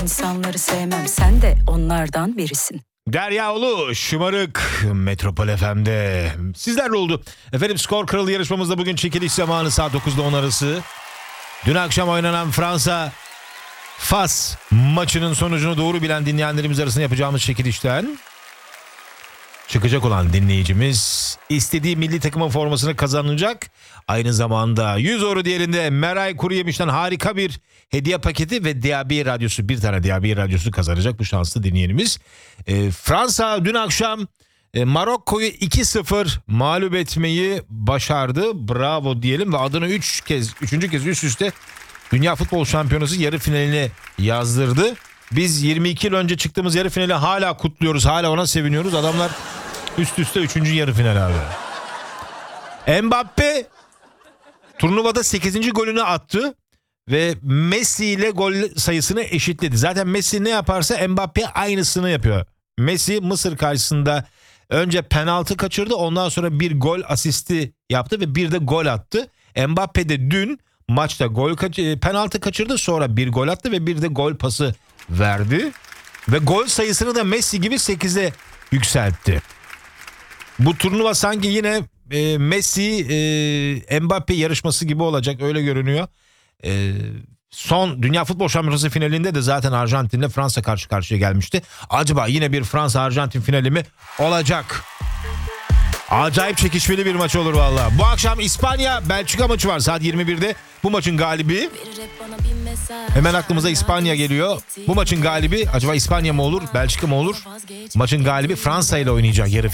İnsanları sevmem, sen de onlardan birisin. Derya Ulu, Şımarık, Metropol FM'de sizlerle oldu. Efendim, Skor Kralı yarışmamızda bugün çekiliş zamanı saat 9'da 10 arası. Dün akşam oynanan Fransa-Fas maçının sonucunu doğru bilen dinleyenlerimiz arasında yapacağımız çekilişten çıkacak olan dinleyicimiz istediği milli takımın formasını kazanacak. Aynı zamanda 100 euro değerinde Meray Kuruyemiş'ten harika bir hediye paketi ve DAB radyosu, bir tane DAB radyosu kazanacak bu şanslı dinleyenimiz. Fransa dün akşam Marokko'yu 2-0 mağlup etmeyi başardı. Bravo diyelim ve adını 3. kez üst üste Dünya Futbol Şampiyonası yarı finaline yazdırdı. Biz 22 yıl önce çıktığımız yarı finali hala kutluyoruz. Hala ona seviniyoruz. Adamlar üst üste 3. yarı final abi. Mbappe turnuvada 8. golünü attı ve Messi ile gol sayısını eşitledi. Zaten Messi ne yaparsa Mbappe aynısını yapıyor. Messi Mısır karşısında önce penaltı kaçırdı, ondan sonra bir gol asisti yaptı ve bir de gol attı. Mbappe de dün maçta penaltı kaçırdı, sonra bir gol attı ve bir de gol pası verdi. Ve gol sayısını da Messi gibi 8'e yükseltti. Bu turnuva sanki yine Messi Mbappe yarışması gibi olacak, öyle görünüyor. Son Dünya Futbol Şampiyonası finalinde de zaten Arjantin'le Fransa karşı karşıya gelmişti. Acaba yine bir Fransa-Arjantin finali mi olacak? Acayip çekişmeli bir maç olur valla. Bu akşam İspanya-Belçika maçı var saat 21'de. Bu maçın galibi, hemen aklımıza İspanya geliyor. Bu maçın galibi acaba İspanya mı olur, Belçika mı olur? Maçın galibi Fransa ile oynayacak yarı